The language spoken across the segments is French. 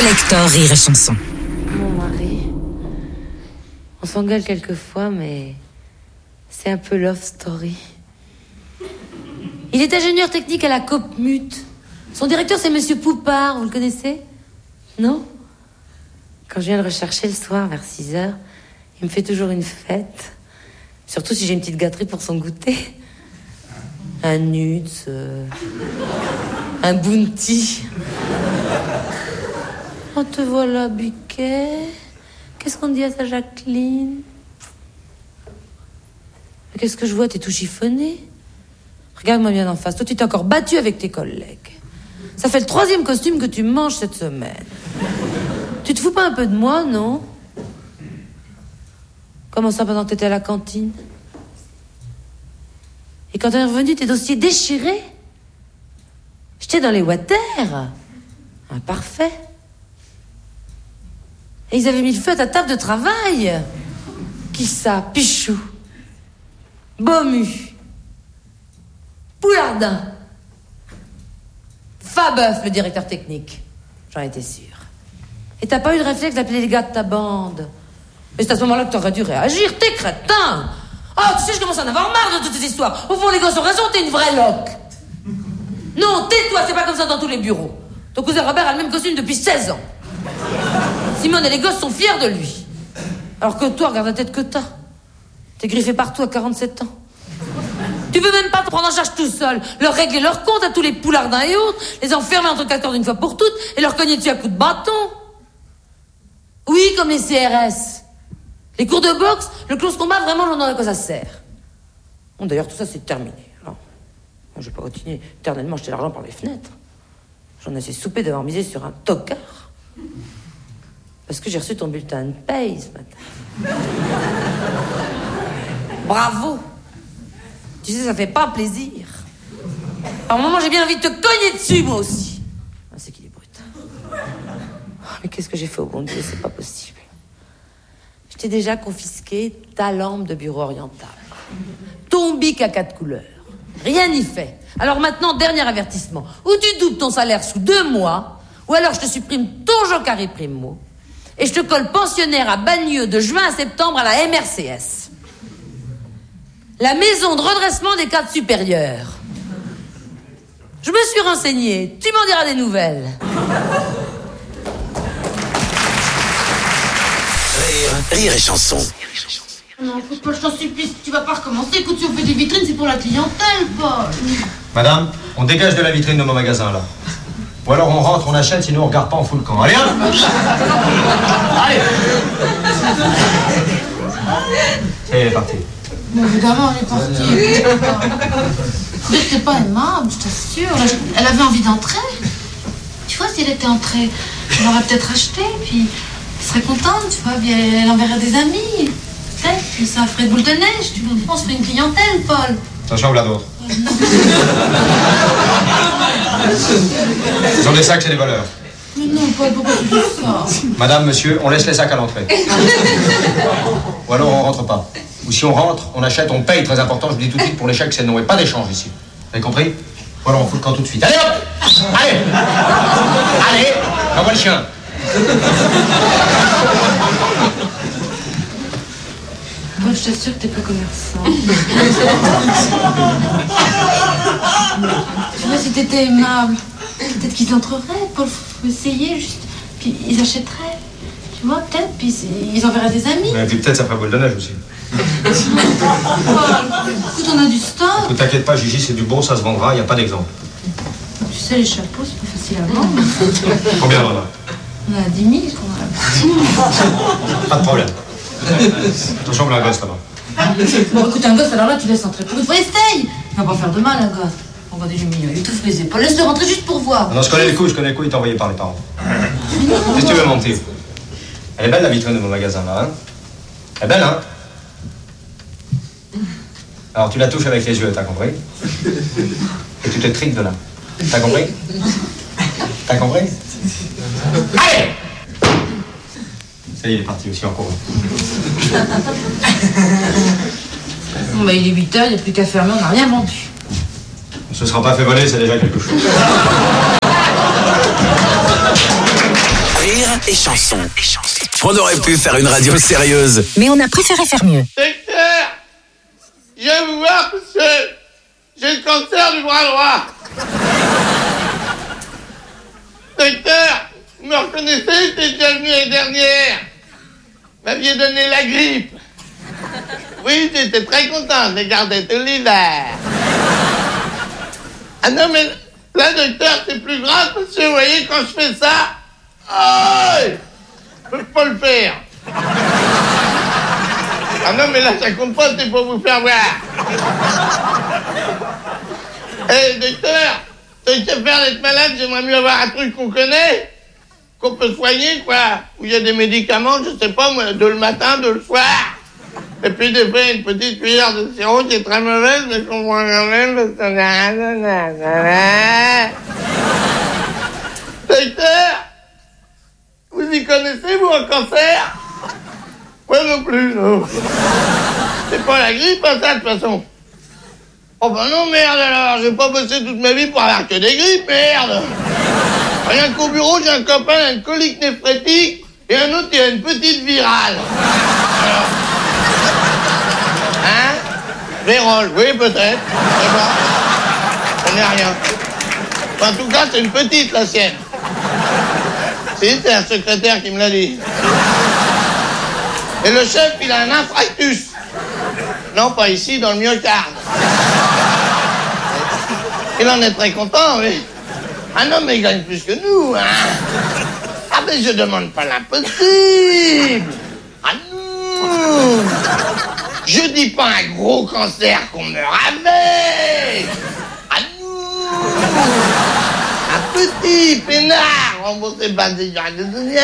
Collector Rire et Chanson. Mon mari, on s'engueule quelquefois, mais c'est un peu love story. Il est ingénieur technique à la Copmut. Son directeur, c'est Monsieur Poupard, vous le connaissez? Non? Quand je viens le rechercher le soir vers 6h, il me fait toujours une fête. Surtout si j'ai une petite gâterie pour son goûter. Un nuts, un bounty. Oh, te voilà, Buquet. Qu'est-ce qu'on dit à sa Jacqueline? Mais qu'est-ce que je vois? T'es tout chiffonné. Regarde-moi bien en face. Toi, tu t'es encore battu avec tes collègues. Ça fait le 3e costume que tu manges cette semaine. Tu te fous pas un peu de moi, non? Comment ça, pendant que t'étais à la cantine? Et quand t'es revenu, tes dossiers déchirés? J'étais dans les water. Ah, parfait. Et ils avaient mis le feu à ta table de travail. Qui ça? Pichou, Bomu, Poulardin, Fabeuf, le directeur technique. J'en étais sûre. Et t'as pas eu le réflexe d'appeler les gars de ta bande? Mais c'est à ce moment-là que t'aurais dû réagir, t'es crétin! Oh, tu sais, je commence à en avoir marre de toutes ces histoires. Au fond, les gosses ont raison, t'es une vraie loque. Non, tais-toi, c'est pas comme ça dans tous les bureaux. Ton cousin Robert a le même costume depuis 16 ans. Simone et les gosses sont fiers de lui. Alors que toi, regarde la tête que t'as. T'es griffé partout à 47 ans. Tu peux même pas te prendre en charge tout seul, leur régler leur compte à tous les poulardins et autres, les enfermer entre 4 cordes une fois pour toutes et leur cogner dessus à coups de bâton. Oui, comme les CRS. Les cours de boxe, le close combat, vraiment, j'en ai à quoi ça sert. Bon, d'ailleurs, tout ça, c'est terminé. Alors, moi, je vais pas continuer éternellement à jeter l'argent par les fenêtres. J'en ai assez soupé d'avoir misé sur un tocard. Parce que j'ai reçu ton bulletin de paye ce matin. Bravo. Tu sais, ça fait pas plaisir. À un moment, j'ai bien envie de te cogner dessus, moi aussi. Ah, c'est qu'il est brut. Oh, mais qu'est-ce que j'ai fait au bon Dieu, c'est pas possible. Je t'ai déjà confisqué ta lampe de bureau oriental. Ton bic à 4 couleurs. Rien n'y fait. Alors maintenant, dernier avertissement. Ou tu doubles ton salaire sous 2 mois, ou alors je te supprime ton jocaré primo, et je te colle pensionnaire à Bagneux de juin à septembre à la MRCS. La maison de redressement des cadres supérieurs. Je me suis renseignée. Tu m'en diras des nouvelles. Rire et Chanson. Non, Paul, je t'en supplie, tu vas pas recommencer. Écoute, si on fait des vitrines, c'est pour la clientèle, Paul. Madame, on dégage de la vitrine de mon magasin, là. Ou alors on rentre, on achète, sinon on regarde pas, on fout le camp. Allez, hop. Allez. C'est parti. Mais évidemment, elle est partie. Mais c'est pas aimable, je t'assure. Elle avait envie d'entrer. Tu vois, si elle était entrée, elle aurait peut-être acheté, puis elle serait contente, tu vois, puis elle enverrait des amis. Peut-être, puis ça ferait boule de neige, tu vois. On se fait une clientèle, Paul. Attention, voilà d'autres. Ils ont des sacs chez les voleurs. Mais non, Paul, pourquoi tu dis ça? Madame, monsieur, on laisse les sacs à l'entrée. Ou alors on rentre pas. Ou si on rentre, on achète, on paye, très important, je vous dis tout de suite, pour les chèques, c'est non et pas d'échange ici. Vous avez compris? Ou alors on fout le camp tout de suite. Allez hop! Allez! Allez! Envoie le chien! Paul, je t'assure que t'es pas commerçant. Tu vois, si t'étais aimable, peut-être qu'ils entreraient, Paul, faut essayer juste, puis ils achèteraient. Tu vois, peut-être, puis ils enverraient des amis. Et puis peut-être ça fera boule de neige aussi. Paul, écoute, on a du stock. Ne t'inquiète pas, Gigi, c'est du bon, ça se vendra, il n'y a pas d'exemple. Tu sais, les chapeaux, c'est pas facile à vendre. Combien on en a? On a 10 000 qu'on a. Pas de problème. Attention, on a un gosse là-bas. Bon, écoute, un gosse, alors là, tu laisses entrer pour une fois, essaye. Il va pas faire de mal, un gosse. Regardez, j'ai mis, il est tout frisé. Paul, laisse-le rentrer juste pour voir. Non, je connais les coups, il est envoyé par les parents. Qu'est-ce que tu veux monter? Elle est belle la vitrine de mon magasin là, hein? Elle est belle, hein? Alors tu la touches avec les yeux, t'as compris? Et tu te triques de là. T'as compris? T'as compris? Allez! Ça y est, il est parti aussi en courant. Bon, bah, il est 8h, il n'y a plus qu'à fermer, on n'a rien vendu. On se sera pas fait voler, c'est déjà quelque chose. et chanson. On aurait pu faire une radio sérieuse. Mais on a préféré faire mieux. Docteur, je viens vous voir parce que j'ai le cancer du bras droit. Docteur, vous me reconnaissez, j'étais déjà venu l'année dernière. Vous m'aviez donné la grippe. Oui, j'étais très content, je l'ai gardé tout l'hiver. Ah non, mais là, docteur, c'est plus grave parce que vous voyez, quand je fais ça, je peux pas le faire. Ah non, mais là, ça compte pas, c'est pour vous faire voir. Docteur, tant qu'à faire d'être malade, j'aimerais mieux avoir un truc qu'on connaît, qu'on peut soigner, quoi. Où il y a des médicaments, je sais pas, moi, de le matin, de le soir. Et puis, des fois, une petite cuillère de sirop qui est très mauvaise, mais qu'on voit quand même, Docteur, vous y connaissez, vous, un cancer? Moi non plus, non. C'est pas la grippe, hein, ça, de toute façon. Oh ben non, merde, alors, j'ai pas bossé toute ma vie pour avoir que des grippes, merde. Rien qu'au bureau, j'ai un copain, il a une colique néphrétique, et un autre, il a une petite virale. Alors, hein? Vérole, oui, peut-être. Je sais pas. On n'est rien. Enfin, en tout cas, c'est une petite, la sienne. Si, c'est un secrétaire qui me l'a dit. Et le chef, il a un infarctus. Non, pas ici, dans le myocarde. Il en est très content, oui. Ah non, mais il gagne plus que nous, hein. Ah, mais je demande pas l'impossible. Ah non. Je dis pas un gros cancer qu'on meurt avec. Ah non. Un petit peinard remboursé par des gens de dunia.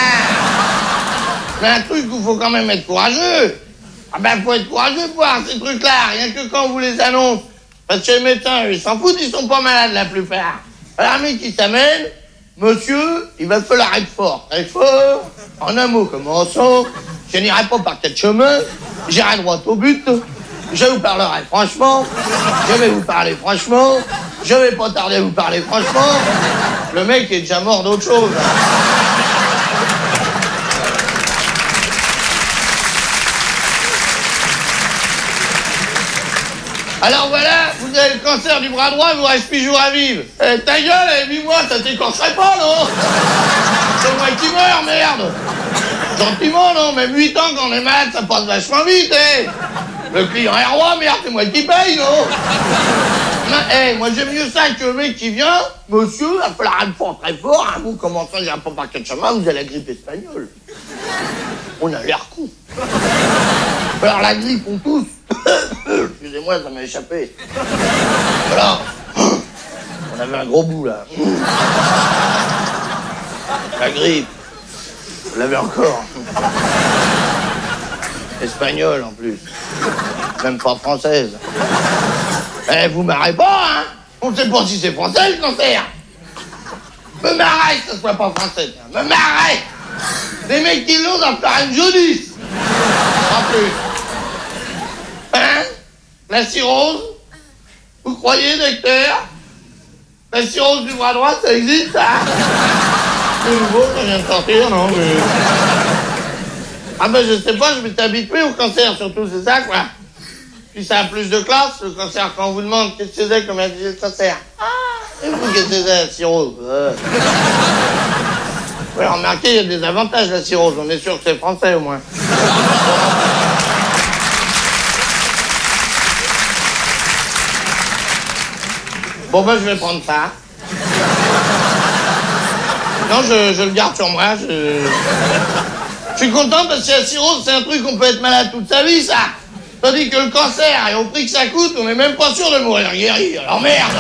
Mais un truc où il faut quand même être courageux. Ah ben, faut être courageux pour voir ces trucs-là, rien que quand on vous les annonce. Parce que les médecins, ils s'en foutent, ils sont pas malades la plupart. Alors, un mec qui s'amène, monsieur, il va falloir être fort. Être fort, en un mot, commençons. Je n'irai pas par 4 chemins, j'irai droit au but. Je vous parlerai franchement, je vais vous parler franchement, je vais pas tarder à vous parler franchement. Le mec est déjà mort d'autre chose. Alors voilà, vous avez le cancer du bras droit, il vous reste 8 jours à vivre. Ta gueule, 8 mois, ça t'écorcherait pas, non? C'est moi qui meurs, merde. Gentiment, non, même 8 ans quand on est malade, ça passe vachement vite, Le client est roi, merde, c'est moi qui paye, non? Non, moi j'aime mieux ça que le mec qui vient, monsieur, il va falloir être fort, très fort, hein, vous commencez, j'ai un peu par 4 chemins, vous avez la grippe espagnole. On a l'air con. Alors la grippe, on tousse. Excusez-moi, ça m'a échappé. Voilà. On avait un gros bout, là. La grippe. Vous l'avez encore. Espagnole, en plus. Même pas française. Vous marrez pas, hein? On ne sait pas si c'est français, le cancer. Me marrez que ce soit pas français, tiens. Me marrez. Les mecs qui l'ont doivent faire une jaunisse. En plus. Hein? La cirrhose? Vous croyez, docteur? La cirrhose du bras droit, ça existe, ça? C'est nouveau, ça vient de sortir, non, mais... Ah ben, je sais pas, je m'étais habitué au cancer, surtout, c'est ça, quoi. Puis ça a plus de classe, le cancer, quand on vous demande qu'est-ce que c'est, comme elle dit le cancer. Ah! Et vous, qu'est-ce que c'est, la cirrhose? Ouais, remarquez, il y a des avantages, la cirrhose. On est sûr que c'est français, au moins. Bon, ben, je vais prendre ça. Non, je le garde sur moi. Je suis content parce que la cirrhose, c'est un truc qu'on peut être malade toute sa vie, ça. Tandis que le cancer, et au prix que ça coûte, on n'est même pas sûr de mourir guéri. Alors merde.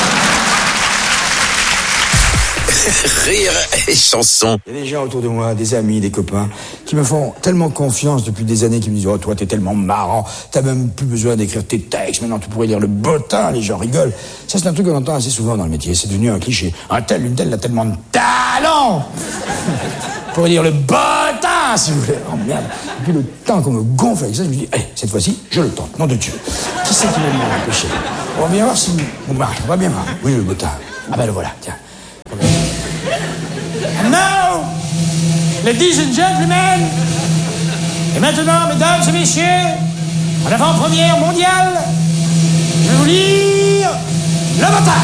Rire et chanson. Il y a des gens autour de moi, des amis, des copains, qui me font tellement confiance depuis des années, qui me disent « Oh, toi, t'es tellement marrant, t'as même plus besoin d'écrire tes textes, maintenant tu pourrais lire le bottin, les gens rigolent. » Ça, c'est un truc qu'on entend assez souvent dans le métier, c'est devenu un cliché. Un tel, une telle a tellement de talent pour lire le bottin, si vous voulez. Oh merde. Et puis le temps qu'on me gonfle avec ça, je me dis « Allez, cette fois-ci, je le tente, nom de Dieu. Qui c'est qui va m'empêcher? On va bien voir si... On marche, on va bien voir. Oui, le bottin. Ah ben le voilà, tiens. No! Ladies and gentlemen, et maintenant, mesdames et messieurs, en avant-première mondiale, je vais vous lire l'Avatar.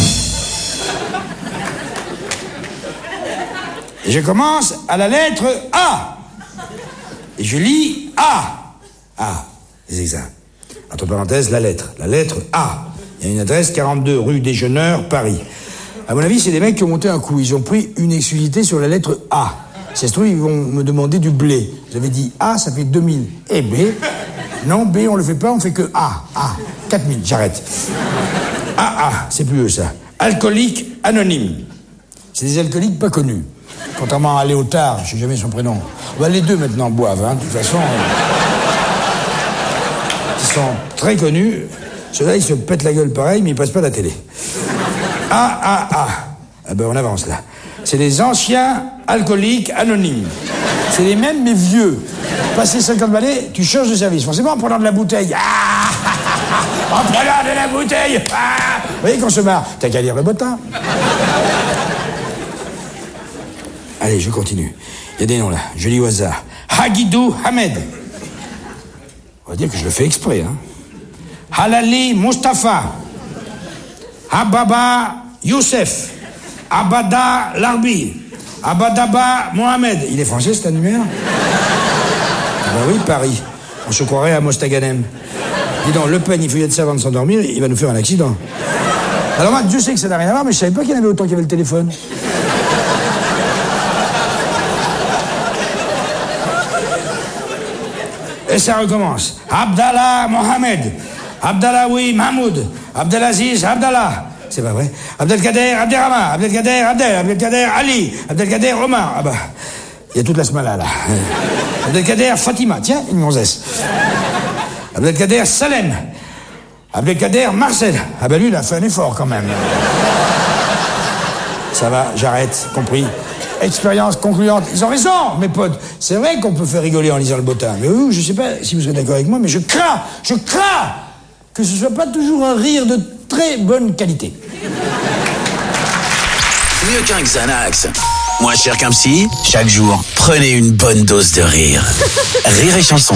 Et je commence à la lettre A. Et je lis A. A, c'est ça. Entre parenthèses, la lettre A. Il y a une adresse, 42 rue des Jeuneurs, Paris. À mon avis, c'est des mecs qui ont monté un coup. Ils ont pris une exclusivité sur la lettre A. Si ça se trouve, ils vont me demander du blé. J'avais dit A, ça fait 2000. Et B? Non, B, on le fait pas, on fait que A. A, 4000, j'arrête. AA, c'est plus eux, ça. Alcoolique anonyme. C'est des alcooliques pas connus. Contrairement à Léotard, je sais jamais son prénom. Bah, les deux maintenant boivent, hein, de toute façon. Ils sont très connus. Ceux-là, ils se pètent la gueule pareil, mais ils passent pas à la télé. AAA. Ah ben, on avance, là. C'est des anciens alcooliques anonymes. C'est les mêmes, mais vieux. Passé 50 balais, tu changes de service. Forcément, en prenant de la bouteille. En prenant de la bouteille. Vous voyez qu'on se marre. T'as qu'à lire le bottin. Allez, je continue. Il y a des noms, là. Je lis au hasard. Hagidou Hamed. On va dire que je le fais exprès, hein. Halali Mustafa. Ababa Youssef. Abada Larbi. Abadaba Mohamed. Il est français, cet annuaire? Ben oui, Paris. On se croirait à Mostaganem. Dis donc, Le Pen, il faut y être ça avant de s'endormir, il va nous faire un accident. Alors moi, Dieu sait que ça n'a rien à voir, mais je savais pas qu'il y en avait autant qu'il y avait le téléphone. Et ça recommence. Abdallah Mohamed. Abdallahoui Mahmoud. Abdelaziz Abdallah. C'est pas vrai. Abdelkader Abderrahman. Abdelkader Abdel. Abdelkader Ali. Abdelkader Omar. Ah bah, il y a toute la smala là. Abdelkader Fatima. Tiens, une gonzesse. Abdelkader Salem. Abdelkader Marcel. Ah bah lui, il a fait un effort quand même. Ça va, j'arrête, compris. Expérience concluante. Ils ont raison, mes potes. C'est vrai qu'on peut faire rigoler en lisant le bottin. Mais vous, je sais pas si vous serez d'accord avec moi, mais je crains que ce soit pas toujours un rire de très bonne qualité. Mieux qu'un Xanax. Moins cher qu'un psy, chaque jour, prenez une bonne dose de rire. Rire et chanson.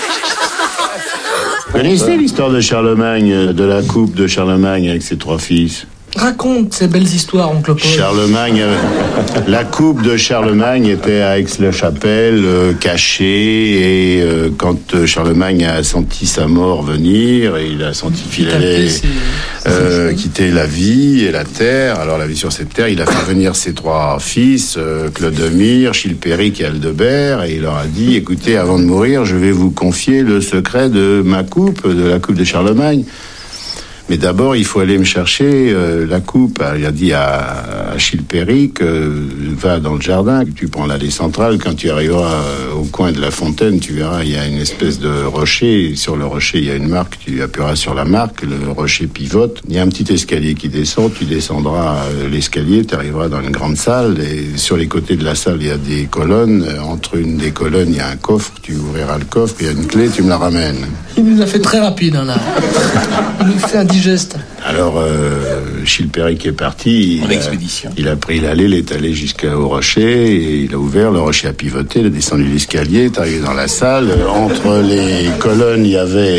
Vous connaissez l'histoire de Charlemagne, de la coupe de Charlemagne avec ses 3 fils? Raconte ces belles histoires, oncle Paul. Charlemagne, la coupe de Charlemagne était à Aix-la-Chapelle, cachée, et quand Charlemagne a senti sa mort venir, et il a senti qu'il allait quitter la vie et la terre, alors la vie sur cette terre, il a fait venir ses 3 fils, Clodomir, Chilpéric et Aldebert, et il leur a dit, écoutez, avant de mourir, je vais vous confier le secret de ma coupe, de la coupe de Charlemagne. Mais d'abord, il faut aller me chercher la coupe. Il a dit à Chilpéric, va dans le jardin, tu prends l'allée centrale, quand tu arriveras au coin de la fontaine, tu verras, il y a une espèce de rocher, et sur le rocher, il y a une marque, tu appuieras sur la marque, le rocher pivote, il y a un petit escalier qui descend, tu descendras l'escalier, tu arriveras dans une grande salle, et sur les côtés de la salle, il y a des colonnes, entre une des colonnes, il y a un coffre, tu ouvriras le coffre, il y a une clé, tu me la ramènes. Il nous a fait très rapide, hein, là. Il nous fait un digeste. Alors, Chilpéric est parti. Il a pris l'allée, il est allé jusqu'au rocher, et il a ouvert, le rocher a pivoté, il a descendu l'escalier, est arrivé dans la salle. Entre les colonnes, il y avait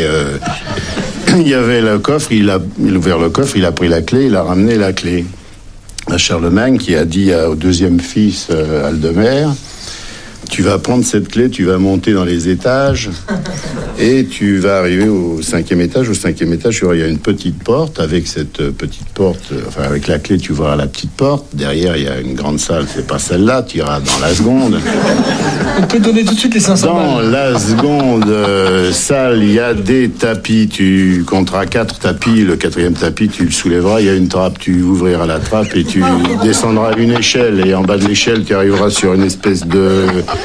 le coffre, il a ouvert le coffre, il a pris la clé, il a ramené la clé à Charlemagne, qui a dit au 2e fils, Aldemert, tu vas prendre cette clé, tu vas monter dans les étages et tu vas arriver au 5e étage. Au 5e étage, il y a une petite porte. Avec cette petite porte, enfin avec la clé, tu vois la petite porte. Derrière, il y a une grande salle. C'est pas celle-là. Tu iras dans la seconde. On peut donner tout de suite les 500 balles. Dans la seconde salle, il y a des tapis. Tu compteras 4 tapis. Le 4e tapis, tu le soulèveras. Il y a une trappe. Tu ouvriras la trappe et tu descendras une échelle. Et en bas de l'échelle, tu arriveras sur une espèce de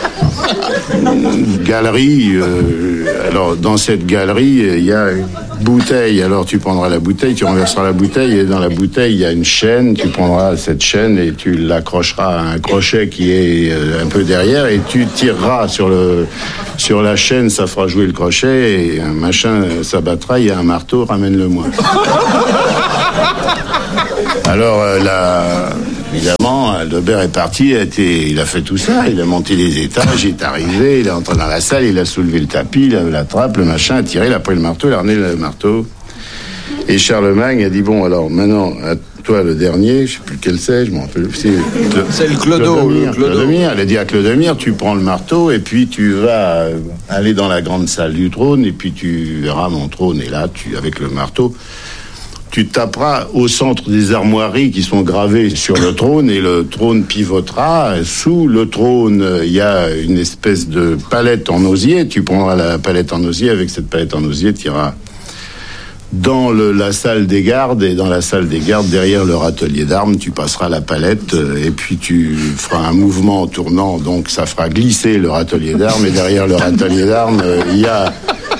galerie. Alors dans cette galerie, il y a une bouteille. Alors tu prendras la bouteille, tu renverseras la bouteille, et dans la bouteille il y a une chaîne. Tu prendras cette chaîne et tu l'accrocheras à un crochet qui est un peu derrière, et tu tireras sur la chaîne, ça fera jouer le crochet, et un machin s'abattra. Il y a un marteau, ramène-le-moi. Alors Évidemment, Aldebert est parti, il a fait tout ça, il a monté les étages, il est arrivé, il est entré dans la salle, il a soulevé le tapis, il a la trappe, le machin, a tiré, il a pris le marteau, il a ramené le marteau. Et Charlemagne a dit, bon, alors, maintenant, à toi, le dernier, je sais plus lequel c'est, je m'en rappelle plus. C'est le Clodomir. Clodomir. Elle a dit à Clodomir, tu prends le marteau, et puis tu vas aller dans la grande salle du trône, et puis tu verras mon trône, et là, avec le marteau, tu taperas au centre des armoiries qui sont gravées sur le trône, et le trône pivotera. Sous le trône, il y a une espèce de palette en osier. Tu prendras la palette en osier. Avec cette palette en osier, tu iras dans la salle des gardes. Et dans la salle des gardes, derrière leur atelier d'armes, tu passeras la palette. Et puis tu feras un mouvement en tournant. Donc ça fera glisser leur atelier d'armes. Et derrière leur atelier d'armes, il y a...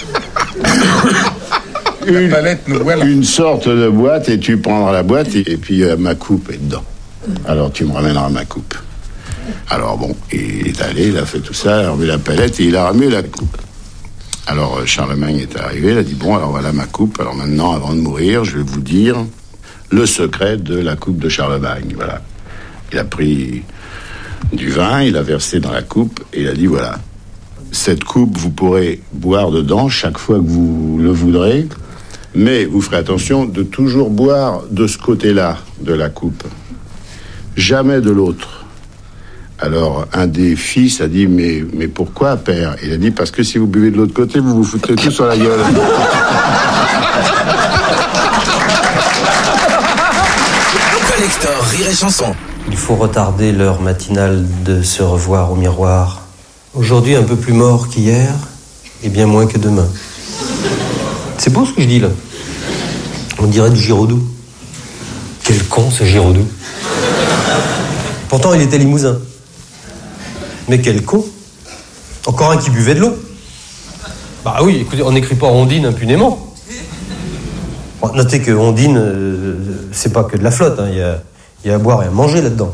Une sorte de boîte, et tu prendras la boîte, et puis ma coupe est dedans. Alors tu me ramèneras ma coupe. Alors bon, il est allé, il a fait tout ça, il a remis la palette et il a ramené la coupe. Alors Charlemagne est arrivé, il a dit, bon, alors voilà ma coupe, alors maintenant, avant de mourir, je vais vous dire le secret de la coupe de Charlemagne. Voilà. Il a pris du vin, il a versé dans la coupe, et il a dit, voilà, cette coupe, vous pourrez boire dedans chaque fois que vous le voudrez, mais vous ferez attention de toujours boire de ce côté-là de la coupe, jamais de l'autre. Alors, un des fils a dit, mais pourquoi, père? Il a dit, parce que si vous buvez de l'autre côté, vous vous foutez tout sur la gueule. Collector Rire et Chanson. Il faut retarder l'heure matinale de se revoir au miroir. Aujourd'hui, un peu plus mort qu'hier, et bien moins que demain. C'est beau ce que je dis là. On dirait du Giraudoux. Quel con ce Giraudoux. Pourtant il était limousin. Mais quel con. Encore un qui buvait de l'eau. Bah oui, écoutez, on n'écrit pas Ondine impunément. Bon, notez que Ondine, c'est pas que de la flotte, hein. Il y a à boire et à manger là-dedans.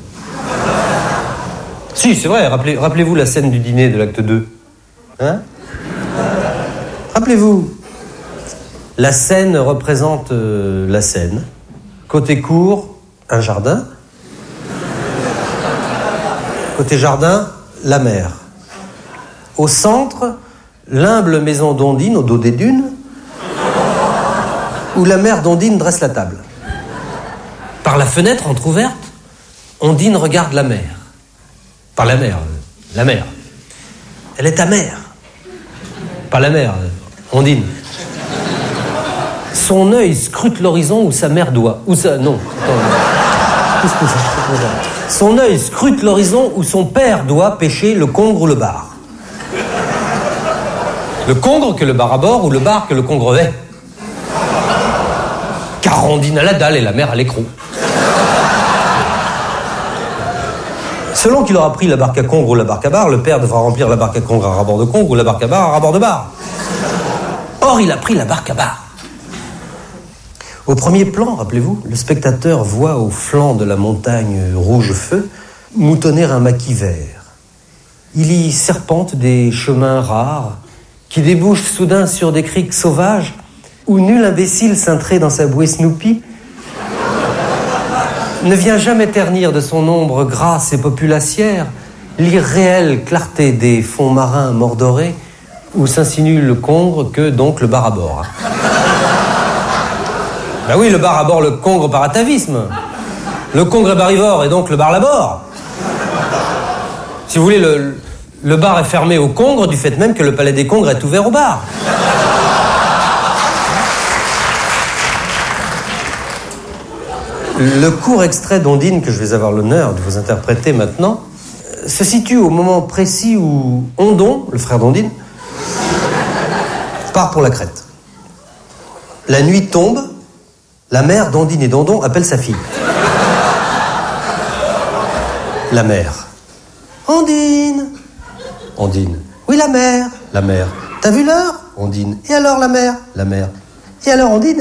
Si, c'est vrai, rappelez-vous la scène du dîner de l'acte 2. Hein? Rappelez-vous. La scène représente la Seine. Côté cour, un jardin. Côté jardin, la mer. Au centre, l'humble maison d'Ondine au dos des dunes, où la mère d'Ondine dresse la table. Par la fenêtre entrouverte, Ondine regarde la mer. Par la mer. Elle est amère. Pas la mer, Ondine. Son œil scrute l'horizon où sa mère doit. Non. Son œil scrute l'horizon où son père doit pêcher le congre ou le bar. Le congre que le bar à bord ou le bar que le congre est. Car Ondine à la dalle et la mère à l'écrou. Selon qu'il aura pris la barque à congre ou la barque à bar, le père devra remplir la barque à congre à rabord de congre ou la barque à bar à rabord de bar. Or, il a pris la barque à bar. Au premier plan, rappelez-vous, le spectateur voit au flanc de la montagne rouge-feu moutonner un maquis vert. Il y serpente des chemins rares qui débouchent soudain sur des criques sauvages où nul imbécile cintré dans sa bouée Snoopy ne vient jamais ternir de son ombre grasse et populacière l'irréelle clarté des fonds marins mordorés où s'insinue le congre que donc le bar à bord. Ben oui, le bar à bord, le congre par atavisme. Le congre est barivore et donc le bar l'abord. Si vous voulez, le bar est fermé au congre du fait même que le palais des congres est ouvert au bar. Le court extrait d'Ondine que je vais avoir l'honneur de vous interpréter maintenant se situe au moment précis où Ondon, le frère d'Ondine, part pour la Crète. La nuit tombe. La mère d'Ondine et d'Ondon appelle sa fille. La mère. Ondine. Ondine. Oui, la mère. La mère. T'as vu l'heure? Ondine. Et alors la mère? La mère. Et alors Ondine?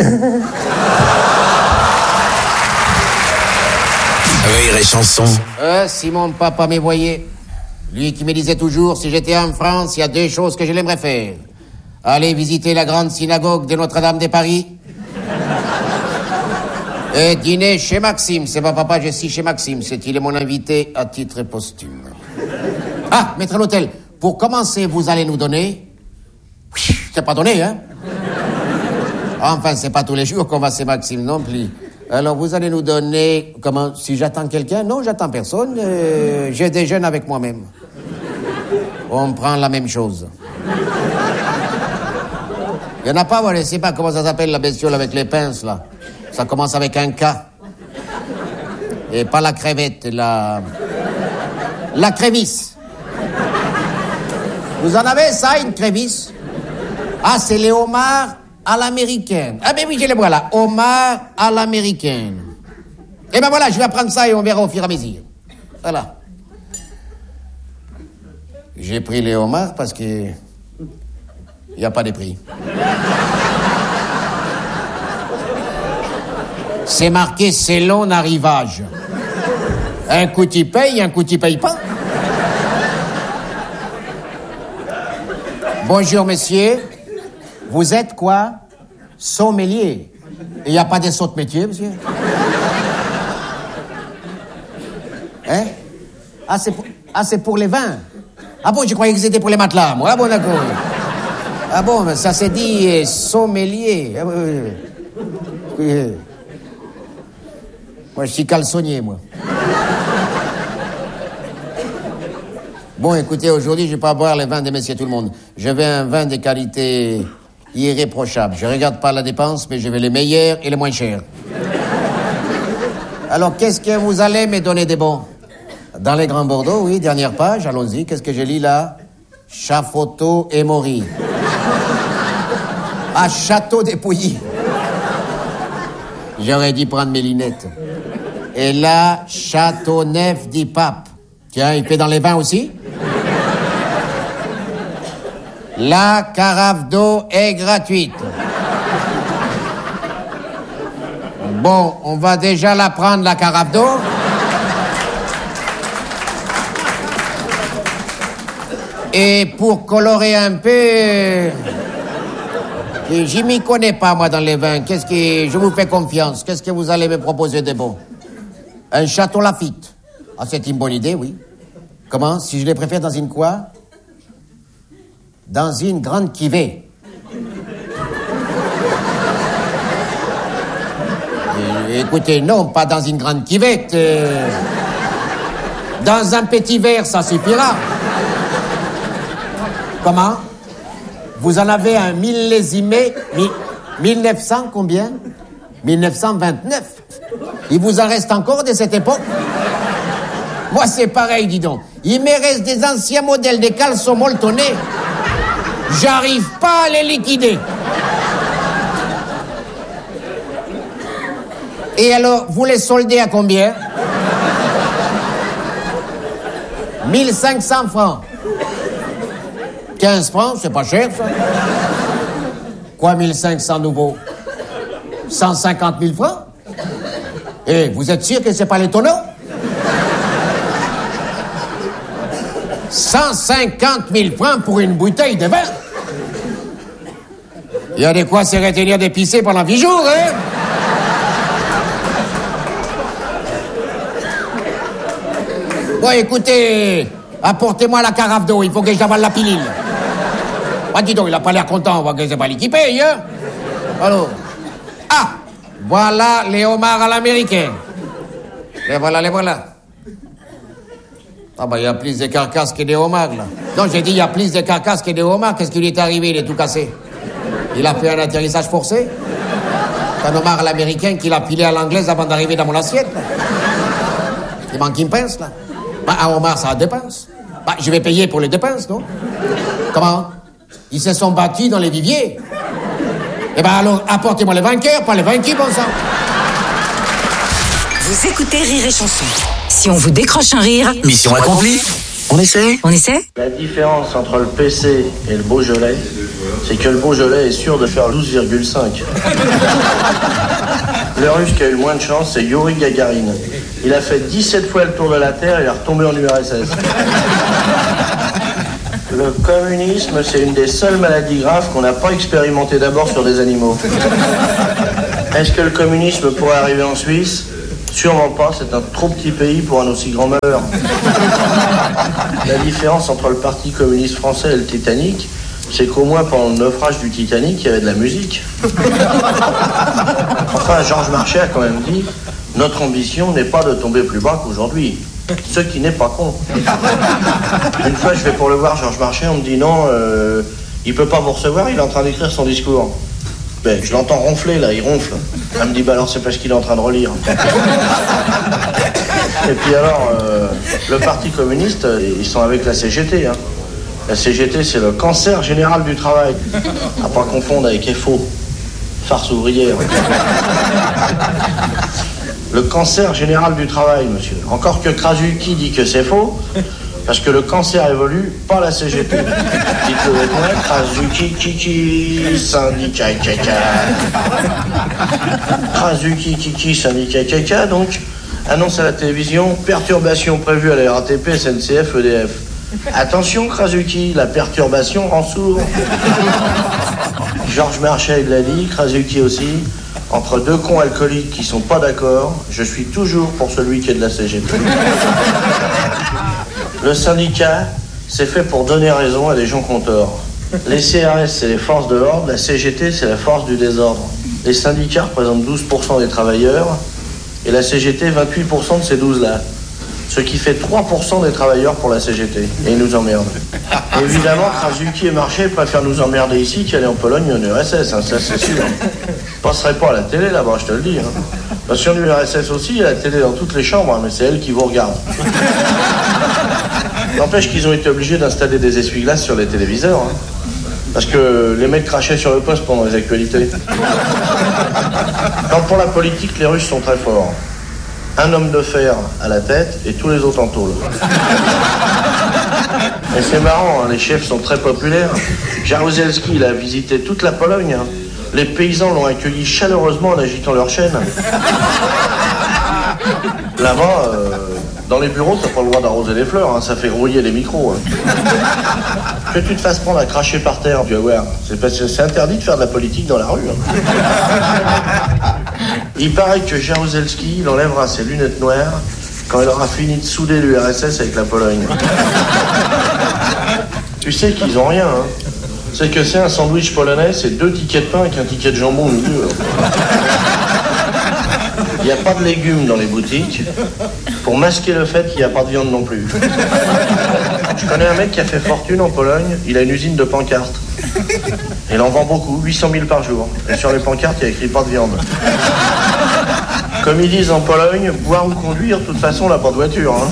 Rire et Chanson. Si mon papa me voyait, lui qui me disait toujours, si j'étais en France, il y a 2 choses que je l'aimerais faire. Aller visiter la grande synagogue de Notre-Dame de Paris Et dîner chez Maxime. C'est pas papa, je suis chez Maxime. Il est mon invité à titre posthume. Ah, maître à l'hôtel, pour commencer, vous allez nous donner... C'est pas donné, hein? Enfin, c'est pas tous les jours qu'on va chez Maxime non plus. Alors, vous allez nous donner... Comment? Si j'attends quelqu'un? Non, j'attends personne. Je déjeune avec moi-même. On prend la même chose. Il y en a pas, moi, je sais pas comment ça s'appelle, la bestiole avec les pinces, là. Ça commence avec un K. Et pas la crevette, la crévisse. Vous en avez, ça, une crévisse? Ah, c'est les homards à l'américaine. Ah, ben oui, je les vois là. Homards à l'américaine. Eh ben voilà, je vais prendre ça et on verra au fur et à mesure. Voilà. J'ai pris les homards parce que... il n'y a pas de prix. C'est marqué selon arrivage. Un coup tu payes, un coup tu payes pas. Bonjour, monsieur. Vous êtes quoi? Sommelier. Il n'y a pas des sauts de métier, monsieur? Hein? Ah, c'est pour les vins. Ah bon, je croyais que c'était pour les matelas, moi. Ah bon, d'accord. Ah bon, mais ça s'est dit sommelier. Ah, oui. Moi, je suis caleçonnier, moi. Bon, écoutez, aujourd'hui, je ne vais pas boire les vins de messieurs tout le monde. Je veux un vin de qualité irréprochable. Je ne regarde pas la dépense, mais je veux les meilleurs et les moins chers. Alors, qu'est-ce que vous allez me donner de bon? Dans les Grands Bordeaux, oui, dernière page, allons-y. Qu'est-ce que je lis là? Chafoto et Maury. À Château des Pouilly. J'aurais dû prendre mes lunettes. Et là, Châteauneuf du Pape. Tiens, il fait dans les vins aussi? La carafe d'eau est gratuite. Bon, on va déjà la prendre, la carafe d'eau. Et pour colorer un peu... je m'y connais pas, moi, dans les vins. Je vous fais confiance. Qu'est-ce que vous allez me proposer de bon? Un Château Lafite. Ah, c'est une bonne idée, oui. Comment? Si je les préfère dans une quoi? Dans une grande cuvée. Écoutez, non, pas dans une grande cuvette. Dans un petit verre, ça suffira. Comment? Vous en avez un millésimé, 1900 combien? 1929. Il vous en reste encore de cette époque? Moi, c'est pareil, dis donc. Il me reste des anciens modèles de caleçons molletonnés. J'arrive pas à les liquider. Et alors, vous les soldez à combien? 1500 francs. 15 francs, c'est pas cher, ça. Quoi, 1500 nouveaux? 150 000 francs? Et vous êtes sûr que c'est pas les tonneaux? 150 000 francs pour une bouteille de vin? Il y a de quoi se retenir de pisser pendant 8 jours, hein? Bon, écoutez, apportez-moi la carafe d'eau, il faut que j'avale la pilule. Ah, dis donc, il a pas l'air content, on voit que c'est pas lui qui paye, hein? Alors, ah, voilà les homards à l'américaine. Les voilà, les voilà. Ah bah, il y a plus de carcasses que des homards, là. Non, j'ai dit, il y a plus de carcasses que des homards. Qu'est-ce qui lui est arrivé? Il est tout cassé. Il a fait un atterrissage forcé. C'est un homard à l'américaine qu'il a pilé à l'anglaise avant d'arriver dans mon assiette, là. Il manque une pince, là. Bah, un homard, ça a deux pinces. Bah, je vais payer pour les deux pinces, non? Comment? Ils se sont battus dans les viviers. Eh ben alors, apportez-moi les vainqueurs, pas les vaincus, bon sang. Vous écoutez Rire et Chanson. Si on vous décroche un rire... Mission accomplie. On essaie? On essaie? La différence entre le PC et le Beaujolais, c'est que le Beaujolais est sûr de faire 12,5. Le russe qui a eu le moins de chance, c'est Yuri Gagarin. Il a fait 17 fois le tour de la Terre et il est retombé en URSS. Le communisme, c'est une des seules maladies graves qu'on n'a pas expérimentées d'abord sur des animaux. Est-ce que le communisme pourrait arriver en Suisse? Sûrement pas, c'est un trop petit pays pour un aussi grand malheur. La différence entre le Parti communiste français et le Titanic, c'est qu'au moins pendant le naufrage du Titanic, il y avait de la musique. Enfin, Georges Marchais a quand même dit « Notre ambition n'est pas de tomber plus bas qu'aujourd'hui ». Ce qui n'est pas con. Une fois, je vais pour le voir, Georges Marchais, on me dit « Non, il peut pas vous recevoir, il est en train d'écrire son discours ». Ben, je l'entends ronfler, là, il ronfle. Elle me dit, bah alors c'est parce qu'il est en train de relire. Et puis alors, le Parti communiste, ils sont avec la CGT. Hein. La CGT, c'est le cancer général du travail. À pas confondre avec FO, farce ouvrière. Le cancer général du travail, monsieur. Encore que Krasuki dit que c'est faux, parce que le cancer évolue, pas la CGT. Dites-le moi, Krasuki, Kiki, syndicat, caca. Krasuki, Kiki, syndicat, caca, donc, annonce à la télévision, perturbation prévue à la RATP, SNCF, EDF. Attention, Krasuki, la perturbation rend sourd. Georges Marchais l'a dit, Krasuki aussi. Entre deux cons alcooliques qui sont pas d'accord, je suis toujours pour celui qui est de la CGT. Le syndicat, c'est fait pour donner raison à des gens qui ont tort. Les CRS, c'est les forces de l'ordre, la CGT, c'est la force du désordre. Les syndicats représentent 12% des travailleurs, et la CGT, 28% de ces 12-là. Ce qui fait 3% des travailleurs pour la CGT. Et ils nous emmerdent. Évidemment, Krasuki et Marchais préfèrent nous emmerder ici qu'aller en Pologne ou en URSS, hein, ça c'est sûr. Je passerai pas à la télé là-bas, je te le dis. Hein. Parce qu'en URSS aussi, il y a la télé dans toutes les chambres, hein, mais c'est elle qui vous regarde. N'empêche qu'ils ont été obligés d'installer des essuie-glaces sur les téléviseurs. Hein, parce que les mecs crachaient sur le poste pendant les actualités. Quand pour la politique, les Russes sont très forts. Un homme de fer à la tête et tous les autres en tôle. Et c'est marrant, hein, les chefs sont très populaires. Jaruzelski, il a visité toute la Pologne. Hein. Les paysans l'ont accueilli chaleureusement en agitant leur chaîne. Là-bas, dans les bureaux, t'as pas le droit d'arroser les fleurs, hein, ça fait rouiller les micros. Hein. Que tu te fasses prendre à cracher par terre, tu vas voir. C'est parce que c'est interdit de faire de la politique dans la rue. Hein. Il paraît que Jaruzelski, il enlèvera ses lunettes noires quand il aura fini de souder l'URSS avec la Pologne. Tu sais qu'ils ont rien, hein. C'est que c'est un sandwich polonais, c'est 2 tickets de pain avec un ticket de jambon au milieu. Il n'y a pas de légumes dans les boutiques pour masquer le fait qu'il n'y a pas de viande non plus. Je connais un mec qui a fait fortune en Pologne, il a une usine de pancartes. Il en vend beaucoup, 800 000 par jour. Et sur les pancartes, il y a écrit pas de viande. Comme ils disent en Pologne, boire ou conduire, de toute façon, on n'a pas de voiture. Hein.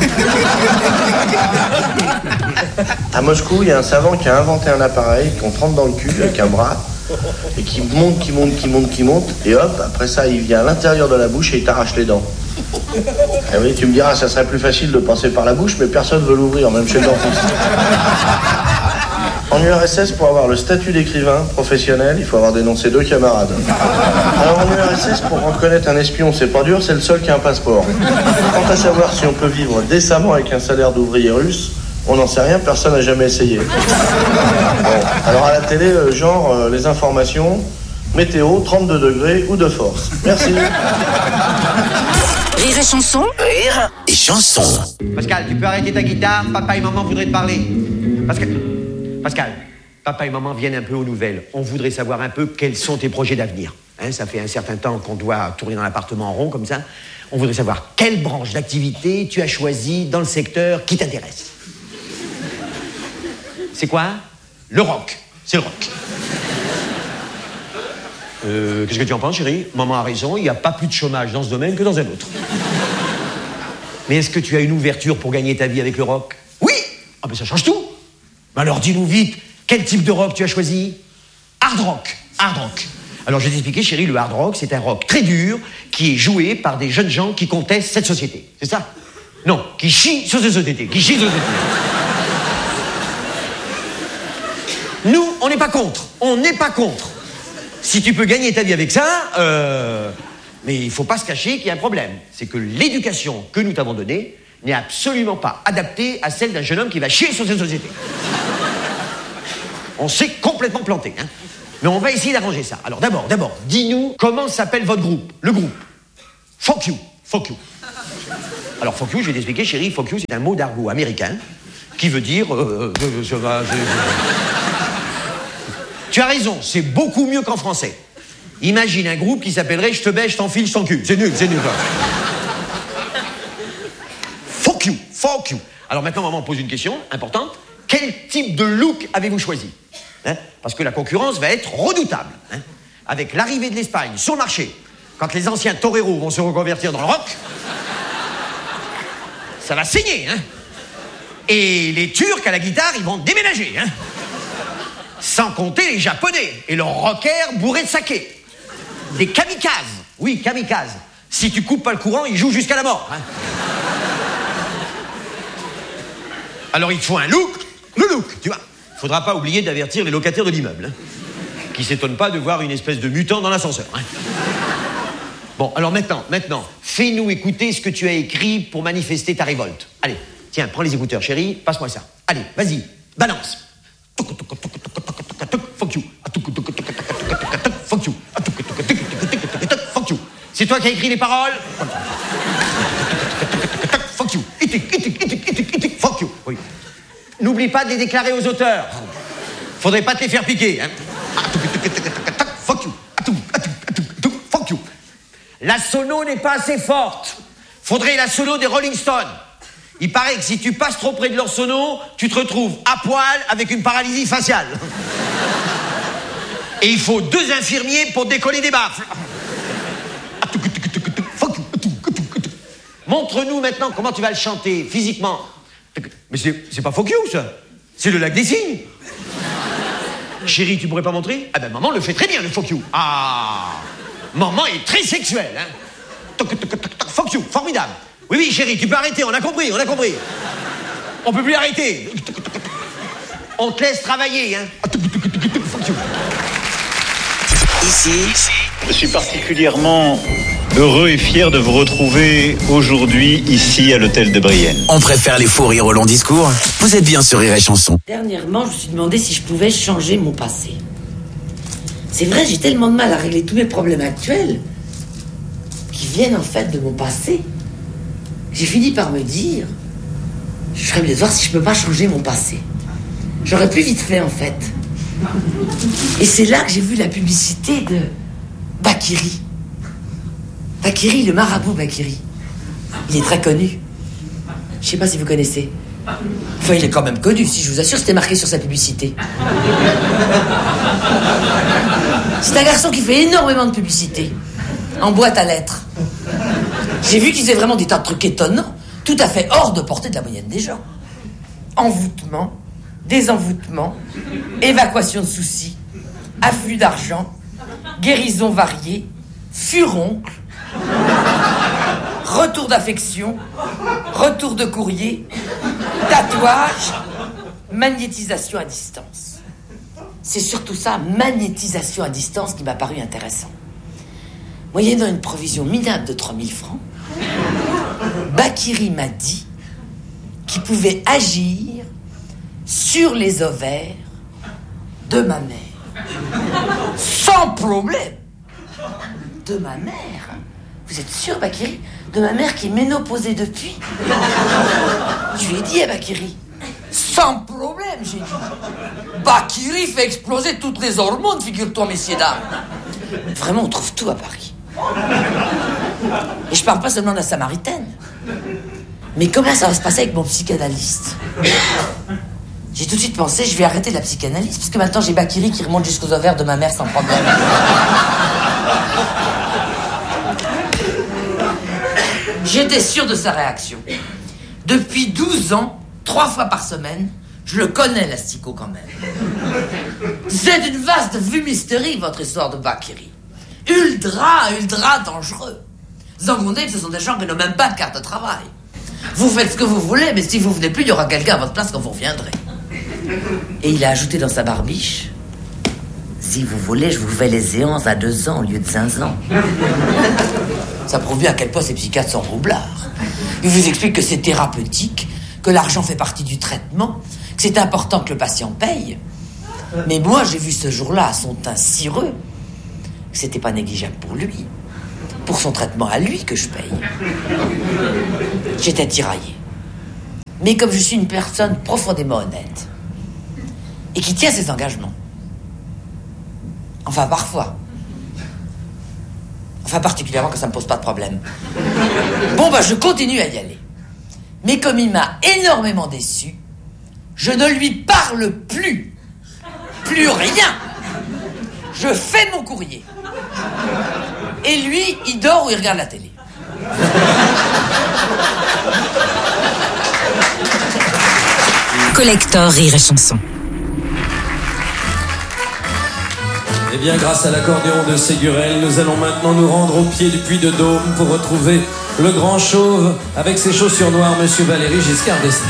À Moscou, il y a un savant qui a inventé un appareil qu'on trempe dans le cul avec un bras et qui monte, et hop, après ça, il vient à l'intérieur de la bouche et il t'arrache les dents. Et oui, tu me diras, ça serait plus facile de passer par la bouche, mais personne ne veut l'ouvrir, même chez le dentiste. En URSS, pour avoir le statut d'écrivain professionnel, il faut avoir dénoncé 2 camarades. Alors en URSS, pour reconnaître un espion, c'est pas dur, c'est le seul qui a un passeport. Quant à savoir si on peut vivre décemment avec un salaire d'ouvrier russe, on n'en sait rien, personne n'a jamais essayé. Bon, alors à la télé, les informations, météo, 32 degrés ou de force. Merci. Rire et chanson. Rire et chanson. Pascal, tu peux arrêter ta guitare? Papa et maman voudraient te parler. Pascal, papa et maman viennent un peu aux nouvelles. On voudrait savoir un peu quels sont tes projets d'avenir. Hein, ça fait un certain temps qu'on doit tourner dans l'appartement en rond comme ça. On voudrait savoir quelle branche d'activité tu as choisi dans le secteur qui t'intéresse. C'est quoi? Le rock. C'est le rock. Qu'est-ce que tu en penses, chérie? Maman a raison, il n'y a pas plus de chômage dans ce domaine que dans un autre. Mais est-ce que tu as une ouverture pour gagner ta vie avec le rock? Oui! Ah ben ça change tout. Alors dis-nous vite, quel type de rock tu as choisi? Hard rock. Hard rock. Alors je vais t'expliquer, chérie, le hard rock, c'est un rock très dur qui est joué par des jeunes gens qui contestent cette société. C'est ça? Non, qui chient sur cette société. Qui chient sur cette société. Nous, on n'est pas contre. On n'est pas contre. Si tu peux gagner ta vie avec ça, mais il ne faut pas se cacher qu'il y a un problème. C'est que l'éducation que nous t'avons donnée n'est absolument pas adaptée à celle d'un jeune homme qui va chier sur cette société. On s'est complètement planté, hein. Mais on va essayer d'arranger ça. Alors d'abord, dis-nous comment s'appelle votre groupe. Le groupe. Fuck you. Fuck you. Alors fuck you, je vais t'expliquer, chérie. Fuck you, c'est un mot d'argot américain qui veut dire... Tu as raison, c'est beaucoup mieux qu'en français. Imagine un groupe qui s'appellerait je te baise, je t'enfile, je t'encule. C'est nul. Fuck you, fuck you. Alors maintenant, maman pose une question importante. Quel type de look avez-vous choisi, hein? Parce que la concurrence va être redoutable, hein? Avec l'arrivée de l'Espagne sur le marché, quand les anciens toreros vont se reconvertir dans le rock, ça va saigner, hein? Et les Turcs à la guitare, ils vont déménager, hein? Sans compter les Japonais et leurs rockers bourrés de saké. Des kamikazes. Oui, kamikazes. Si tu coupes pas le courant, ils jouent jusqu'à la mort, hein? Alors il te faut un look, le look, tu vois. Faudra pas oublier d'avertir les locataires de l'immeuble, hein, qui s'étonnent pas de voir une espèce de mutant dans l'ascenseur, hein. Bon, alors maintenant, fais-nous écouter ce que tu as écrit pour manifester ta révolte. Allez, tiens, prends les écouteurs, chérie, passe-moi ça. Allez, vas-y, balance. Fuck you. Fuck you. Fuck you. C'est toi qui as écrit les paroles? Fuck you. Fuck you. Oui. N'oublie pas de les déclarer aux auteurs. Faudrait pas te les faire piquer, hein. Fuck you. Fuck you. La sono n'est pas assez forte. Faudrait la sono des Rolling Stones. Il paraît que si tu passes trop près de leur sono, tu te retrouves à poil avec une paralysie faciale. Et il faut 2 infirmiers pour décoller des baffles. Montre-nous maintenant comment tu vas le chanter physiquement. Mais c'est pas fuck you, ça. C'est le lac des cygnes. Chérie, tu pourrais pas montrer? Ah ben maman le fait très bien, le fuck you. Ah, maman est très sexuelle, hein. Fuck you, formidable. Oui, chérie, tu peux arrêter, on a compris. On peut plus arrêter. On te laisse travailler, hein. Fuck you. Ici, je suis particulièrement heureux et fier de vous retrouver aujourd'hui ici à l'hôtel de Brienne. On préfère les faux rires au long discours. Vous êtes bien sur Rire et Chanson. Dernièrement, je me suis demandé si je pouvais changer mon passé. C'est vrai, j'ai tellement de mal à régler tous mes problèmes actuels qui viennent en fait de mon passé. J'ai fini par me dire, je ferais bien voir si je peux pas changer mon passé. J'aurais plus vite fait en fait. Et c'est là que j'ai vu la publicité de Bakiri. Bakiri, le marabout Bakiri. Il est très connu. Je sais pas si vous connaissez. Enfin, il est quand même connu, si je vous assure, c'était marqué sur sa publicité. C'est un garçon qui fait énormément de publicité. En boîte à lettres. J'ai vu qu'il faisait vraiment des tas de trucs étonnants, tout à fait hors de portée de la moyenne des gens. Envoûtement, désenvoûtement, évacuation de soucis, afflux d'argent, guérison variée, furoncle, retour d'affection, retour de courrier, tatouage, magnétisation à distance. C'est surtout ça, magnétisation à distance, qui m'a paru intéressant. Moyennant une provision minable de 3000 francs, Bakiri m'a dit qu'il pouvait agir sur les ovaires de ma mère. Sans problème. De ma mère? Vous êtes sûr, Bakiri? De ma mère qui est ménopausée depuis? Je lui ai dit à Bakiri. Sans problème, j'ai dit. Bakiri fait exploser toutes les hormones, figure-toi, messieurs, dames. Vraiment, on trouve tout à Paris. Et je parle pas seulement de la Samaritaine. Mais comment ça va se passer avec mon psychanalyste? J'ai tout de suite pensé, je vais arrêter la psychanalyse, parce que maintenant j'ai Bakiri qui remonte jusqu'aux ovaires de ma mère sans problème. J'étais sûr de sa réaction. Depuis 12 ans, 3 fois par semaine, je le connais, l'asticot, quand même. C'est une vaste fumisterie, votre histoire de Bakiri. Ultra dangereux. Vous en comptez que ce sont des gens qui n'ont même pas de carte de travail. Vous faites ce que vous voulez, mais si vous venez plus, il y aura quelqu'un à votre place quand vous reviendrez. Et il a ajouté dans sa barbiche, si vous voulez, je vous fais les séances à 2 ans au lieu de 5 ans. Ça prouve bien à quel point ces psychiatres sont roublards. Ils vous expliquent que c'est thérapeutique, que l'argent fait partie du traitement, que c'est important que le patient paye. Mais moi, j'ai vu ce jour-là son teint cireux que c'était pas négligeable pour lui. Pour son traitement à lui que je paye. J'étais tiraillé. Mais comme je suis une personne profondément honnête et qui tient ses engagements, enfin parfois, enfin particulièrement quand ça me pose pas de problème, bon bah je continue à y aller. Mais comme il m'a énormément déçu, je ne lui parle plus rien. Je fais mon courrier. Et lui, il dort ou il regarde la télé. Collector Rire et Chanson. Eh bien, grâce à l'accordéon de Ségurel, nous allons maintenant nous rendre au pied du Puy de Dôme pour retrouver le grand chauve avec ses chaussures noires, Monsieur Valéry Giscard d'Estaing.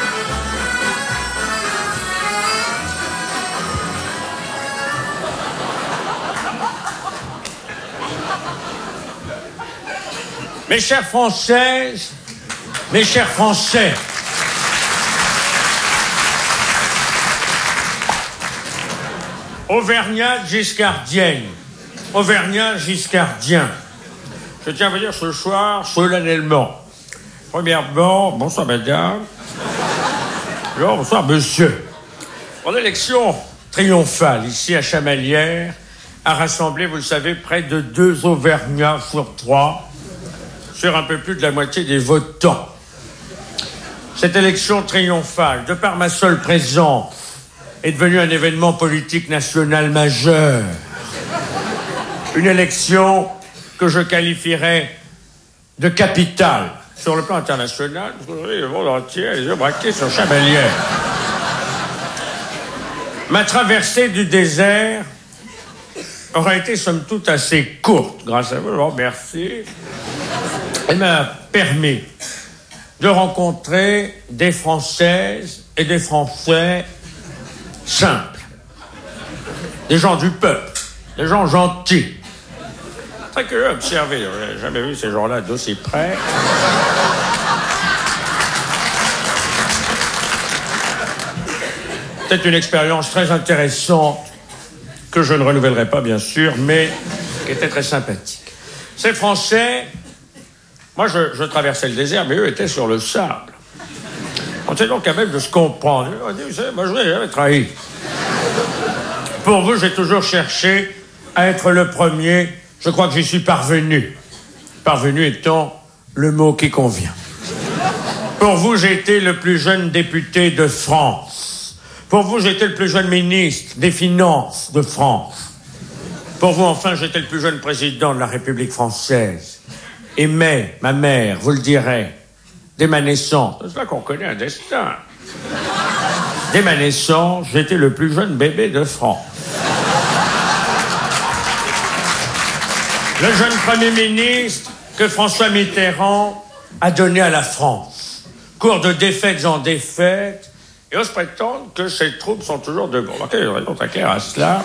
Mes chères Françaises, mes chers Français, Auvergnat Giscardienne, Auvergnat Giscardien, je tiens à vous dire ce soir, solennellement, premièrement, bonsoir madame, alors bonsoir monsieur. Mon élection triomphale ici à Chamalières a rassemblé, vous le savez, près de 2 Auvergnats sur 3, sur un peu plus de la moitié des votants. Cette élection triomphale, de par ma seule présence, est devenue un événement politique national majeur. Une élection que je qualifierais de capitale sur le plan international, parce qu'aujourd'hui, le monde entier a les yeux braqués sur Chamalières. Ma traversée du désert aura été, somme toute, assez courte, grâce à vous, je vous remercie. Elle m'a permis de rencontrer des Françaises et des Français simples. Des gens du peuple, des gens gentils. Très curieux à observer, je n'ai jamais vu ces gens-là d'aussi près. C'était une expérience très intéressante que je ne renouvellerai pas, bien sûr, mais qui était très sympathique. Ces Français... Moi, je traversais le désert, mais eux étaient sur le sable. On était donc capable de se comprendre. On dit, vous savez, moi, je n'ai jamais trahi. Pour vous, j'ai toujours cherché à être le premier. Je crois que j'y suis parvenu. Parvenu étant le mot qui convient. Pour vous, j'ai été le plus jeune député de France. Pour vous, j'étais le plus jeune ministre des Finances de France. Pour vous, enfin, j'étais le plus jeune président de la République française. Et mais, ma mère, vous le direz, dès ma naissance, c'est là qu'on connaît un destin. Dès ma naissance, j'étais le plus jeune bébé de France. Le jeune Premier ministre que François Mitterrand a donné à la France. Cours de défaites en défaites, et ose prétendre que ses troupes sont toujours debout. Quelle raison très claire à cela?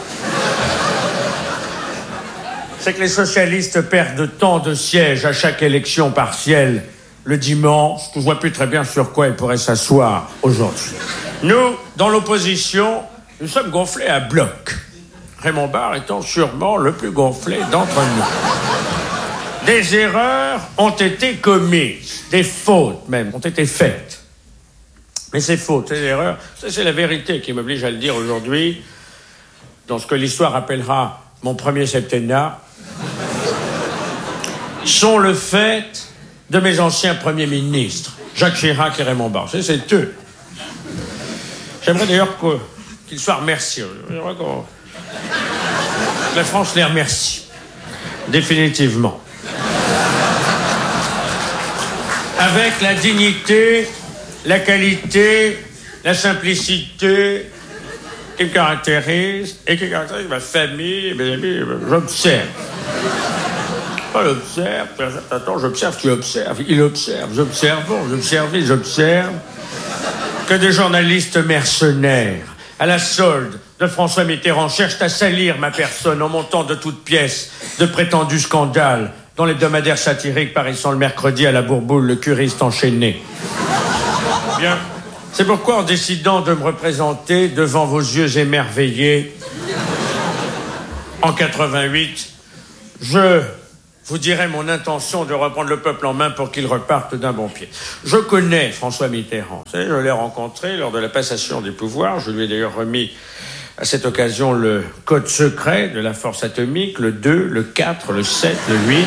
C'est que les socialistes perdent tant de sièges à chaque élection partielle le dimanche que je ne vois plus très bien sur quoi ils pourraient s'asseoir aujourd'hui. Nous, dans l'opposition, nous sommes gonflés à bloc. Raymond Barre étant sûrement le plus gonflé d'entre nous. Des erreurs ont été commises, des fautes même ont été faites. Mais ces fautes, ces erreurs, c'est la vérité qui m'oblige à le dire aujourd'hui, dans ce que l'histoire appellera mon premier septennat, sont le fait de mes anciens premiers ministres, Jacques Chirac et Raymond Barre. C'est eux. J'aimerais d'ailleurs qu'ils soient remerciés. J'aimerais que la France les remercie. Définitivement. Avec la dignité, la qualité, la simplicité qui me caractérise et qui caractérise ma famille et mes amis, j'observe. Pas l'observe, attends, j'observe, tu observes, il observe, j'observe que des journalistes mercenaires, à la solde de François Mitterrand, cherchent à salir ma personne en montant de toutes pièces de prétendus scandales dans l'hebdomadaire satirique paraissant le mercredi à la Bourboule, le curiste enchaîné. Bien, C'est pourquoi, en décidant de me représenter devant vos yeux émerveillés, en 88, je vous dirai mon intention de reprendre le peuple en main pour qu'il reparte d'un bon pied. Je connais François Mitterrand. Vous savez, je l'ai rencontré lors de la passation des pouvoirs. Je lui ai d'ailleurs remis à cette occasion le code secret de la force atomique, le 2, le 4, le 7, le 8.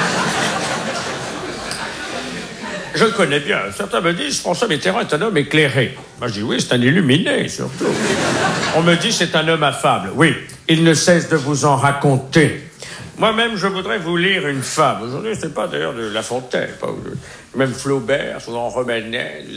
Je le connais bien. Certains me disent François Mitterrand est un homme éclairé. Moi, je dis oui, c'est un illuminé, surtout. On me dit c'est un homme affable. Oui, il ne cesse de vous en raconter. Moi-même, je voudrais vous lire une fable. Aujourd'hui, c'est pas d'ailleurs de La Fontaine, pas même Flaubert, souvent Romanet,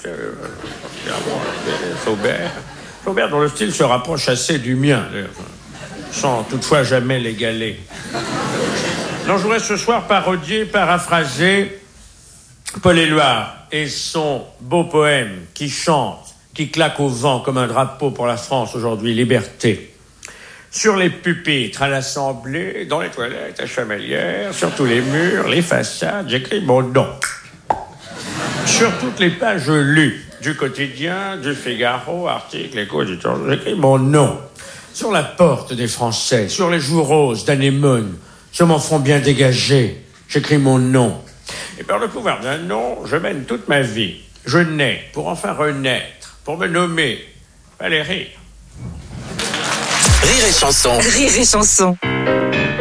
Flaubert, dont le style se rapproche assez du mien, d'ailleurs, sans toutefois jamais l'égaler. Non, je voudrais ce soir parodier, paraphraser Paul Éluard et son beau poème qui chante, qui claque au vent comme un drapeau pour la France aujourd'hui, Liberté. Sur les pupitres, à l'Assemblée, dans les toilettes, à Chamalières, sur tous les murs, les façades, j'écris mon nom. Sur toutes les pages lues du quotidien, du Figaro, articles, Écho, j'écris mon nom. Sur la porte des Français, sur les joues roses d'Anémone, sur mon front bien dégagé, j'écris mon nom. Et par le pouvoir d'un nom, je mène toute ma vie. Je nais pour enfin renaître, pour me nommer Valérie. Rire et chanson. Rire et chanson.